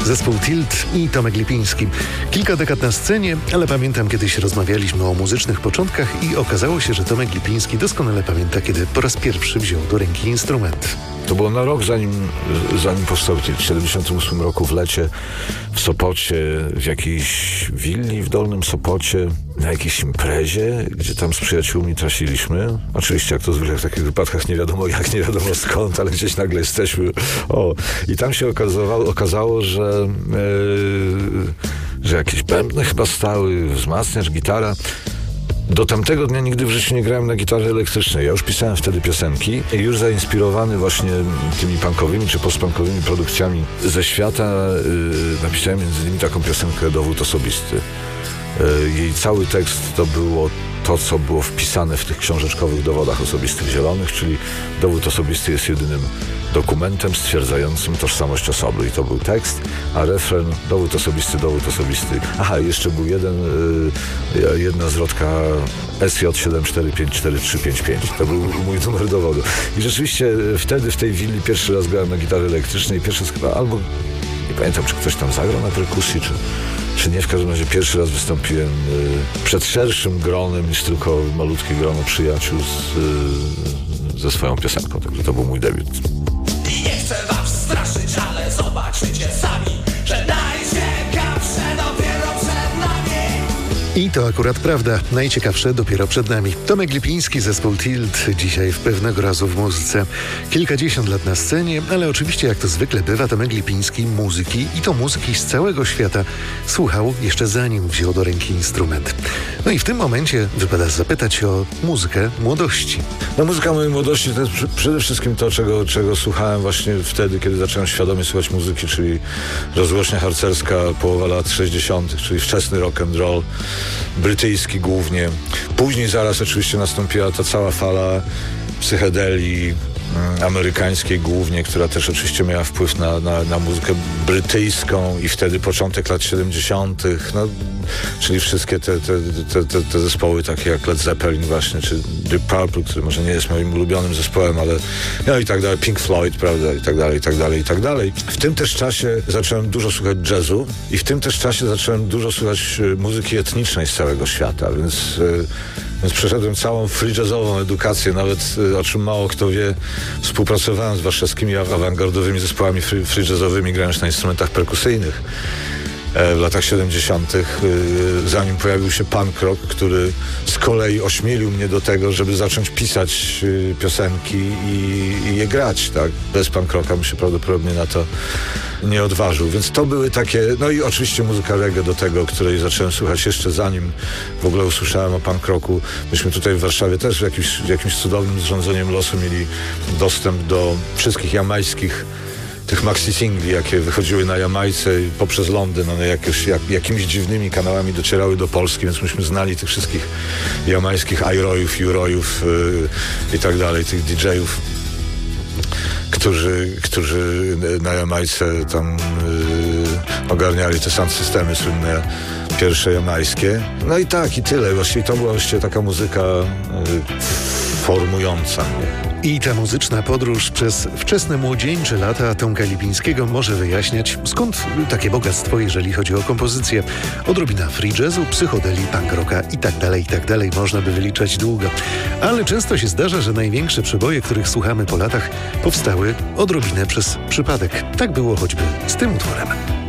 Zespół Tilt i Tomek Lipiński. Kilka dekad na scenie, ale pamiętam, kiedyś rozmawialiśmy o muzycznych początkach i okazało się, że Tomek Lipiński doskonale pamięta, kiedy po raz pierwszy wziął do ręki instrument. To było na rok, zanim powstał Tilt. W 1978 roku w lecie w Sopocie, w jakiejś willi w Dolnym Sopocie, na jakiejś imprezie, gdzie tam z przyjaciółmi trasiliśmy. Oczywiście, jak to zwykle w takich wypadkach, nie wiadomo jak, nie wiadomo skąd, ale gdzieś nagle jesteśmy. I tam się okazało, że jakieś bębny chyba stały, wzmacniacz, gitara. Do tamtego dnia nigdy w życiu nie grałem na gitarze elektrycznej. Ja już pisałem wtedy piosenki i już zainspirowany właśnie tymi punkowymi czy postpunkowymi produkcjami ze świata napisałem między innymi taką piosenkę Dowód osobisty. Jej cały tekst to było to, co było wpisane w tych książeczkowych dowodach osobistych zielonych, czyli dowód osobisty jest jedynym dokumentem stwierdzającym tożsamość osoby. I to był tekst, a refren dowód osobisty, dowód osobisty. Aha, jeszcze był jedna zwrotka SJ7454355. To był mój numer dowodu. I rzeczywiście wtedy w tej willi pierwszy raz grałem na gitarze elektrycznej. Pierwszy raz chyba albo, nie pamiętam, czy ktoś tam zagrał na perkusji, czy nie, w każdym razie pierwszy raz wystąpiłem przed szerszym gronem niż tylko malutkie grono przyjaciół ze swoją piosenką. Także to był mój debiut. I nie chcę was straszyć, ale zobaczycie sami, że najciekawsze dopiero przed nami. I to akurat prawda. Najciekawsze dopiero przed nami. Tomek Lipiński, zespół Tilt, dzisiaj w Pewnego razu w muzyce. Kilkadziesiąt lat na scenie, ale oczywiście jak to zwykle bywa, Tomek Lipiński muzyki i to muzyki z całego świata słuchał jeszcze zanim wziął do ręki instrument. No i w tym momencie wypada zapytać o muzykę młodości. No, muzyka mojej młodości to jest przede wszystkim to, czego słuchałem właśnie wtedy, kiedy zacząłem świadomie słuchać muzyki, czyli rozgłośnia harcerska, połowa lat 60., czyli wczesny rock and roll, brytyjski głównie. Później zaraz oczywiście nastąpiła ta cała fala psychedelii amerykańskiej głównie, która też oczywiście miała wpływ na muzykę brytyjską i wtedy początek lat 70., no, czyli wszystkie te zespoły takie jak Led Zeppelin właśnie, czy Deep Purple, który może nie jest moim ulubionym zespołem, ale no i tak dalej, Pink Floyd, prawda, i tak dalej, i tak dalej, i tak dalej. W tym też czasie zacząłem dużo słuchać jazzu i w tym też czasie zacząłem dużo słuchać muzyki etnicznej z całego świata, więc przeszedłem całą free jazzową edukację, nawet o czym mało kto wie, współpracowałem z warszawskimi awangardowymi zespołami free jazzowymi, grając na instrumentach perkusyjnych w latach 70., zanim pojawił się punk rock, który z kolei ośmielił mnie do tego, żeby zacząć pisać piosenki i je grać, tak? Bez punk rocka bym się prawdopodobnie na to nie odważył, więc to były takie, no i oczywiście muzyka reggae do tego, której zacząłem słuchać jeszcze zanim w ogóle usłyszałem o punk rocku. Myśmy tutaj w Warszawie też jakimś cudownym zrządzeniem losu mieli dostęp do wszystkich jamajskich tych maxi singli, jakie wychodziły na Jamajce i poprzez Londyn, one jakimiś dziwnymi kanałami docierały do Polski, więc myśmy znali tych wszystkich jamajskich Airojów, Jurojów i tak dalej, tych DJ-ów, którzy na Jamajce tam ogarniali te sound systemy słynne, pierwsze jamańskie. No i tak, i tyle. Właściwie to była właściwie taka muzyka formująca mnie. I ta muzyczna podróż przez wczesne młodzieńcze lata Tomka Lipińskiego może wyjaśniać, skąd takie bogactwo, jeżeli chodzi o kompozycję. Odrobina free jazzu, psychodelii, punk rocka i tak dalej, można by wyliczać długo. Ale często się zdarza, że największe przeboje, których słuchamy po latach, powstały odrobinę przez przypadek. Tak było choćby z tym utworem.